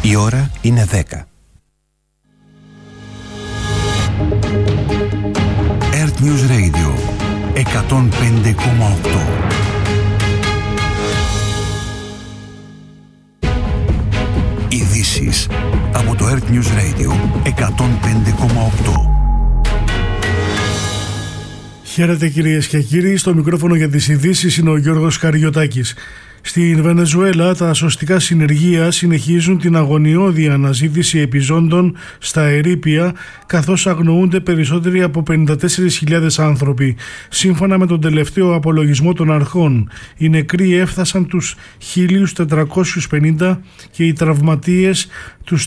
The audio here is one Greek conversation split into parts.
Η ώρα είναι 10. Earth News Radio 105,8. Ειδήσεις από το Earth News Radio 105,8. Χαίρετε κυρίες και κύριοι, στο μικρόφωνο για τις ειδήσεις είναι ο Γιώργος Καριωτάκης. Στην Βενεζουέλα τα σωστικά συνεργεία συνεχίζουν την αγωνιώδη αναζήτηση επιζώντων στα ερείπια, καθώς αγνοούνται περισσότεροι από 54.000 άνθρωποι. Σύμφωνα με τον τελευταίο απολογισμό των αρχών, οι νεκροί έφτασαν τους 1.450 και οι τραυματίες τους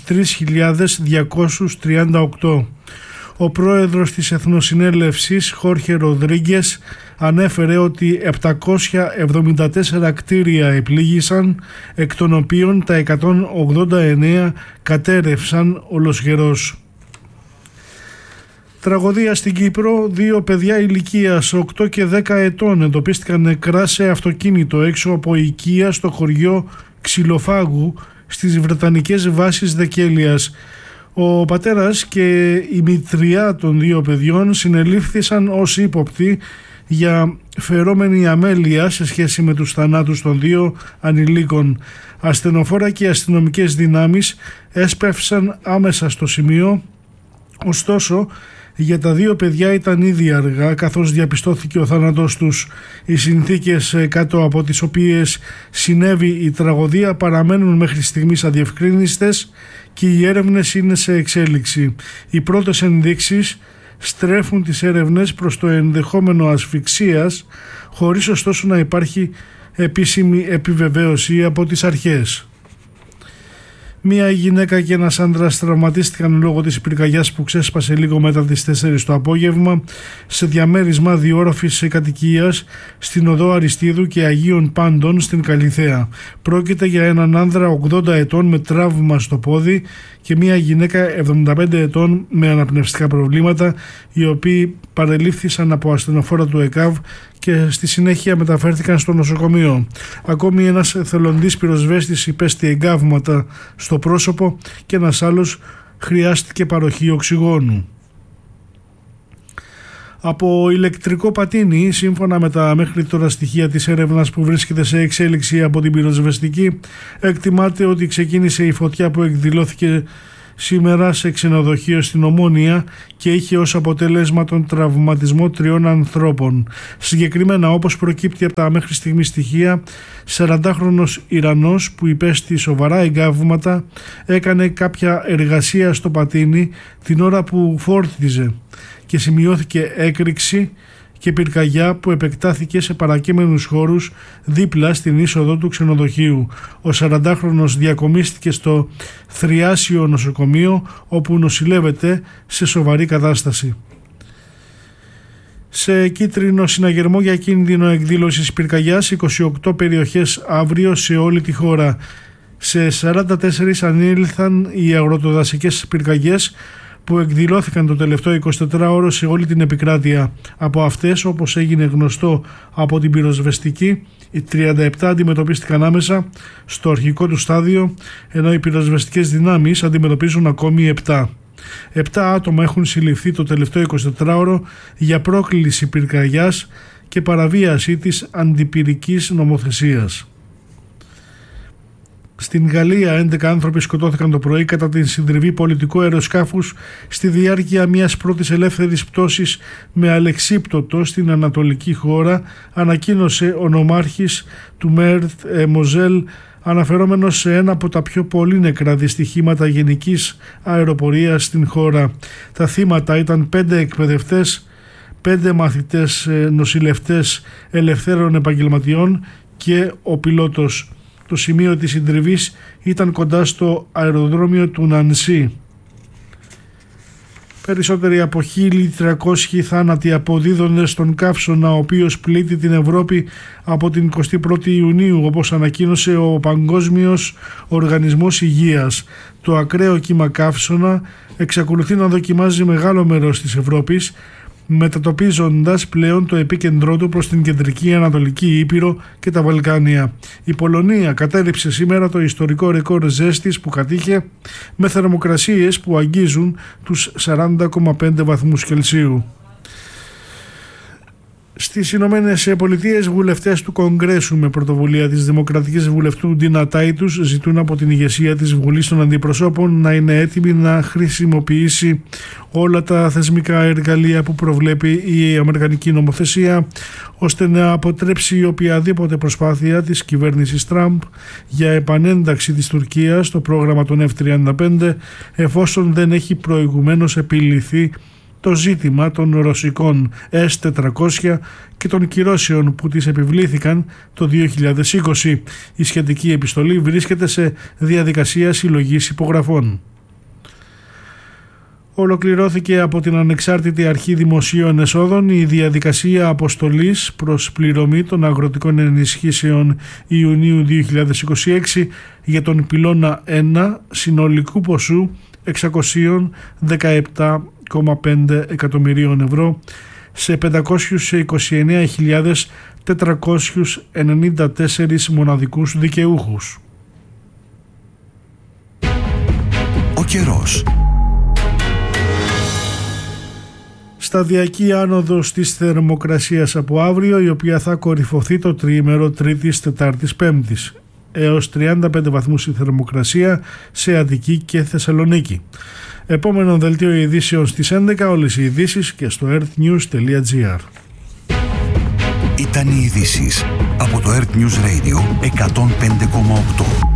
3.238. Ο πρόεδρος της Εθνοσυνέλευσης, Χόρχε Ροδρίγκες, ανέφερε ότι 774 κτίρια επλήγησαν, εκ των οποίων τα 189 κατέρευσαν ολοσχερός. Τραγωδία στην Κύπρο. 2 παιδιά ηλικίας 8 και 10 ετών εντοπίστηκαν νεκρά σε αυτοκίνητο έξω από οικία στο χωριό Ξυλοφάγου στις Βρετανικές βάσεις Δεκέλειας. Ο πατέρας και η μητριά των 2 παιδιών συνελήφθησαν ως ύποπτοι για φερόμενη αμέλεια σε σχέση με τους θανάτους των 2 ανηλίκων. Ασθενοφόρα και αστυνομικές δυνάμεις έσπευσαν άμεσα στο σημείο, ωστόσο για τα 2 παιδιά ήταν ήδη αργά, καθώς διαπιστώθηκε ο θάνατός τους. Οι συνθήκες κάτω από τις οποίες συνέβη η τραγωδία παραμένουν μέχρι στιγμής αδιευκρίνιστες και οι έρευνες είναι σε εξέλιξη. Οι πρώτες ενδείξεις στρέφουν τις έρευνες προς το ενδεχόμενο ασφυξίας, χωρίς ωστόσο να υπάρχει επίσημη επιβεβαίωση από τις αρχές. Μία γυναίκα και ένας άντρας τραυματίστηκαν λόγω της πυρκαγιάς που ξέσπασε λίγο μετά τις 4 το απόγευμα σε διαμέρισμα διόροφης κατοικίας στην οδό Αριστίδου και Αγίων Πάντων στην Καλιθέα. Πρόκειται για έναν άνδρα 80 ετών με τραύμα στο πόδι και μία γυναίκα 75 ετών με αναπνευστικά προβλήματα, οι οποίοι παρελήφθησαν από ασθενοφόρα του ΕΚΑΒ και στη συνέχεια μεταφέρθηκαν στο νοσοκομείο. Ακόμη ένας εθελοντής πυροσβέστης υπέστη εγκάβματα στο πρόσωπο και ένας άλλος χρειάστηκε παροχή οξυγόνου. Από ηλεκτρικό πατίνι, σύμφωνα με τα μέχρι τώρα στοιχεία της έρευνας που βρίσκεται σε εξέλιξη από την πυροσβεστική, εκτιμάται ότι ξεκίνησε η φωτιά που εκδηλώθηκε σήμερα σε ξενοδοχείο στην Ομόνια και είχε ως αποτέλεσμα τον τραυματισμό 3 ανθρώπων. Συγκεκριμένα, όπως προκύπτει από τα μέχρι στιγμή στοιχεία, 40χρονος Ιρανός που υπέστη σοβαρά εγκάβματα έκανε κάποια εργασία στο πατίνι την ώρα που φόρτιζε και σημειώθηκε έκρηξη και πυρκαγιά που επεκτάθηκε σε παρακείμενους χώρους δίπλα στην είσοδο του ξενοδοχείου. Ο 40χρονος διακομίστηκε στο Θριάσιο νοσοκομείο, όπου νοσηλεύεται σε σοβαρή κατάσταση. Σε κίτρινο συναγερμό για κίνδυνο εκδήλωσης πυρκαγιάς, 28 περιοχές αύριο σε όλη τη χώρα. Σε 44 ανήλθαν οι αγροτοδασικές πυρκαγιές που εκδηλώθηκαν το τελευταίο 24ωρο σε όλη την επικράτεια. Από αυτές, όπως έγινε γνωστό από την πυροσβεστική, οι 37 αντιμετωπίστηκαν άμεσα στο αρχικό του στάδιο, ενώ οι πυροσβεστικές δυνάμεις αντιμετωπίζουν ακόμη 7. 7 άτομα έχουν συλληφθεί το τελευταίο 24ωρο για πρόκληση πυρκαγιάς και παραβίαση της αντιπυρικής νομοθεσίας. Στην Γαλλία 11 άνθρωποι σκοτώθηκαν το πρωί κατά την συντριβή πολιτικού αεροσκάφους στη διάρκεια μιας πρώτης ελεύθερης πτώσης με αλεξίπτωτο στην ανατολική χώρα, ανακοίνωσε ο νομάρχης του Μέρτ Μοζέλ, αναφερόμενος σε ένα από τα πιο πολύ νεκρά δυστυχήματα γενικής αεροπορίας στην χώρα. Τα θύματα ήταν 5 εκπαιδευτές, 5 μαθητές νοσηλευτές ελευθέρων επαγγελματιών και ο πιλότος. Το σημείο της συντριβής ήταν κοντά στο αεροδρόμιο του Νανσί. Περισσότεροι από 1.300 θάνατοι αποδίδονται στον καύσωνα, ο οποίος πλήττει την Ευρώπη από την 21η Ιουνίου, όπως ανακοίνωσε ο Παγκόσμιος Οργανισμός Υγείας. Το ακραίο κύμα καύσωνα εξακολουθεί να δοκιμάζει μεγάλο μέρος της Ευρώπης, μετατοπίζοντας πλέον το επίκεντρό του προς την κεντρική Ανατολική Ήπειρο και τα Βαλκάνια. Η Πολωνία κατέρριψε σήμερα το ιστορικό ρεκόρ ζέστης που κατήχε, με θερμοκρασίες που αγγίζουν τους 40,5 βαθμούς Κελσίου. Στις Ηνωμένες Πολιτείες, βουλευτές του Κογκρέσου με πρωτοβουλία της Δημοκρατικής Βουλευτού Ντίνα Τάιτους ζητούν από την ηγεσία της Βουλής των Αντιπροσώπων να είναι έτοιμη να χρησιμοποιήσει όλα τα θεσμικά εργαλεία που προβλέπει η Αμερικανική νομοθεσία, ώστε να αποτρέψει οποιαδήποτε προσπάθεια της κυβέρνησης Τραμπ για επανένταξη της Τουρκίας στο πρόγραμμα των F-35, εφόσον δεν έχει προηγουμένως επιληθεί το ζήτημα των ρωσικών S-400 και των κυρώσεων που τις επιβλήθηκαν το 2020. Η σχετική επιστολή βρίσκεται σε διαδικασία συλλογής υπογραφών. Ολοκληρώθηκε από την Ανεξάρτητη Αρχή Δημοσίων Εσόδων η διαδικασία αποστολής προς πληρωμή των αγροτικών ενισχύσεων Ιουνίου 2026 για τον πυλώνα 1 συνολικού ποσού 617,5 εκατομμυρίων ευρώ σε 529.494 μοναδικούς δικαιούχους. Ο καιρός. Σταδιακή άνοδος της θερμοκρασίας από αύριο, η οποία θα κορυφωθεί το τριήμερο Τρίτης, Τετάρτης, Πέμπτης. Έως 35 βαθμούς η θερμοκρασία σε Αττική και Θεσσαλονίκη. Επόμενο δελτίο ειδήσεων στις 11, όλες οι ειδήσεις και στο earthnews.gr. Ήταν οι ειδήσεις από το Earth News Radio 105,8.